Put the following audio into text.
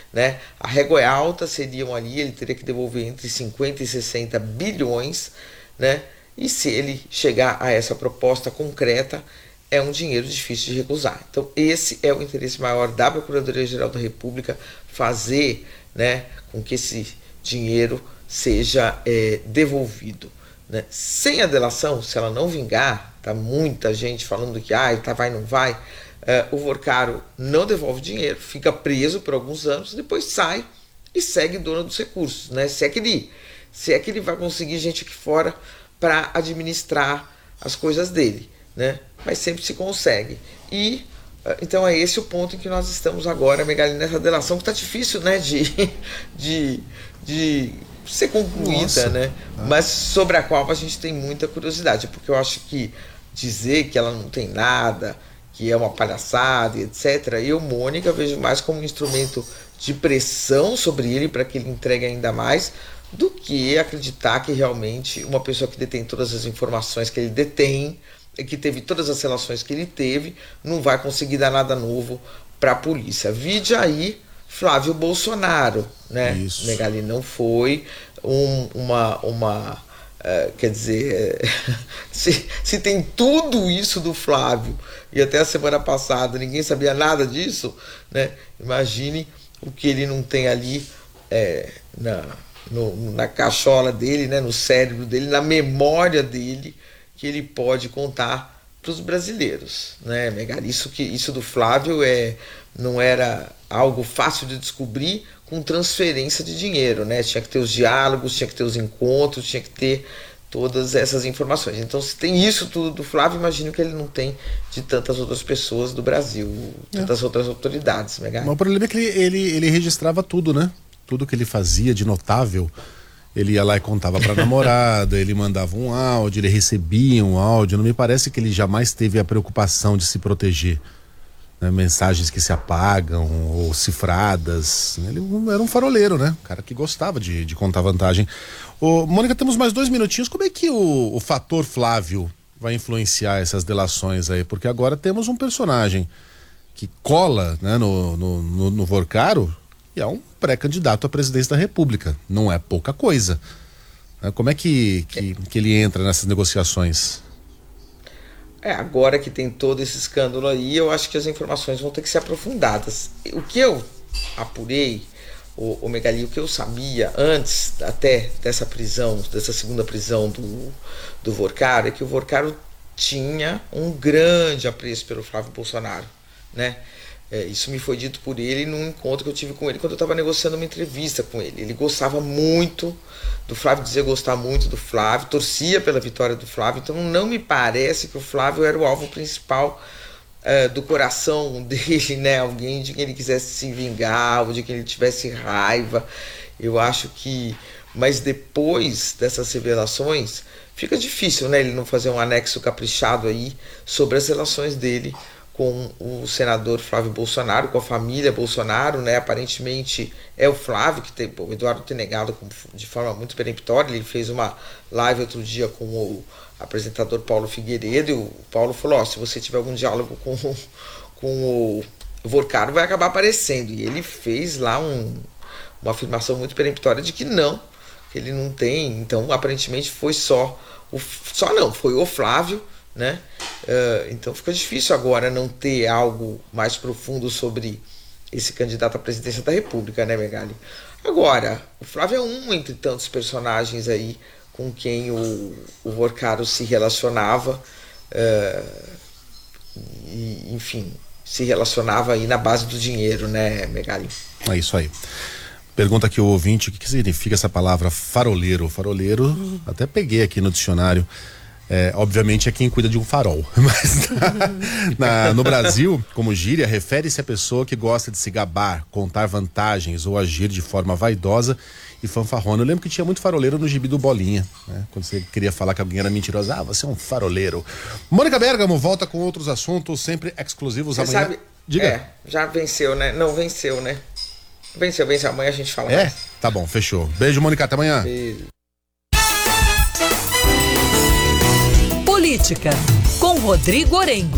né? A régua é alta, seriam ali, ele teria que devolver entre 50 e 60 bilhões, né? E se ele chegar a essa proposta concreta, é um dinheiro difícil de recusar. Então esse é o interesse maior da Procuradoria-Geral da República, fazer, né, com que esse dinheiro seja devolvido, né? Sem a delação, se ela não vingar, tá muita gente falando que tá, vai, não vai, o Vorcaro não devolve dinheiro, fica preso por alguns anos, depois sai e segue dono dos recursos, né? Se é que ele vai conseguir gente aqui fora para administrar as coisas dele, né? Mas sempre se consegue. E então é esse o ponto em que nós estamos agora, Megali, nessa delação que está difícil, né, de ser concluída. Nossa, né? Mas sobre a qual a gente tem muita curiosidade, porque eu acho que dizer que ela não tem nada, que é uma palhaçada, etc., eu, Mônica, vejo mais como um instrumento de pressão sobre ele para que ele entregue ainda mais, do que acreditar que realmente uma pessoa que detém todas as informações que ele detém, que teve todas as relações que ele teve, não vai conseguir dar nada novo para a polícia. Vide aí Flávio Bolsonaro, né? Isso. Megali, não foi quer dizer, se tem tudo isso do Flávio e até a semana passada ninguém sabia nada disso, né? Imagine o que ele não tem ali na cachola dele, né? No cérebro dele, na memória dele, que ele pode contar para os brasileiros, né, Megali? Isso do Flávio não era algo fácil de descobrir com transferência de dinheiro, né? Tinha que ter os diálogos, tinha que ter os encontros, tinha que ter todas essas informações. Então, se tem isso tudo do Flávio, imagino que ele não tem de tantas outras pessoas do Brasil, tantas outras autoridades, Megali. Mas o problema é que ele registrava tudo, né? Tudo que ele fazia de notável. Ele ia lá e contava pra namorada, ele mandava um áudio, ele recebia um áudio. Não me parece que ele jamais teve a preocupação de se proteger, né? Mensagens que se apagam ou cifradas. Ele era um faroleiro, né? Um cara que gostava de contar vantagem. Mônica, temos mais 2 minutinhos. Como é que o fator Flávio vai influenciar essas delações aí? Porque agora temos um personagem que cola, né, no Vorcaro, e é um pré-candidato à presidência da República. Não é pouca coisa. Como é que ele entra nessas negociações? Agora que tem todo esse escândalo aí, eu acho que as informações vão ter que ser aprofundadas. O que eu apurei, o Megali, o que eu sabia antes até dessa prisão, dessa segunda prisão do Vorcaro, é que o Vorcaro tinha um grande apreço pelo Flávio Bolsonaro, né? Isso me foi dito por ele num encontro que eu tive com ele quando eu estava negociando uma entrevista com ele. Ele gostava muito do Flávio, dizia gostar muito do Flávio, torcia pela vitória do Flávio. Então não me parece que o Flávio era o alvo principal do coração dele, né? Alguém de quem ele quisesse se vingar, ou de quem ele tivesse raiva. Eu acho que... Mas depois dessas revelações, fica difícil, né, ele não fazer um anexo caprichado aí sobre as relações dele com o senador Flávio Bolsonaro, com a família Bolsonaro, né? Aparentemente é o Flávio que tem, o Eduardo tem negado de forma muito peremptória. Ele fez uma live outro dia com o apresentador Paulo Figueiredo, e o Paulo falou: se você tiver algum diálogo com o Vorcaro, vai acabar aparecendo. E ele fez lá uma afirmação muito peremptória de que não, que ele não tem. Então aparentemente foi foi o Flávio, né? Então fica difícil agora não ter algo mais profundo sobre esse candidato à presidência da República, né, Megali? Agora, o Flávio é um entre tantos personagens aí com quem o Vorcaro se relacionava, e, enfim, se relacionava aí na base do dinheiro, né, Megali? É isso aí. Pergunta aqui o ouvinte: o que significa essa palavra faroleiro? Faroleiro, até peguei aqui no dicionário. Obviamente é quem cuida de um farol, mas no Brasil, como gíria, refere-se à pessoa que gosta de se gabar, contar vantagens ou agir de forma vaidosa e fanfarrona. Eu lembro que tinha muito faroleiro no gibi do Bolinha, né? Quando você queria falar que alguém era mentiroso, você é um faroleiro. Mônica Bergamo volta com outros assuntos, sempre exclusivos você amanhã. Sabe, diga. Já venceu, né? Não, venceu, né? Venceu, amanhã a gente fala mais. Tá bom, fechou. Beijo, Mônica, até amanhã. Beijo. Política, com Rodrigo Orengo.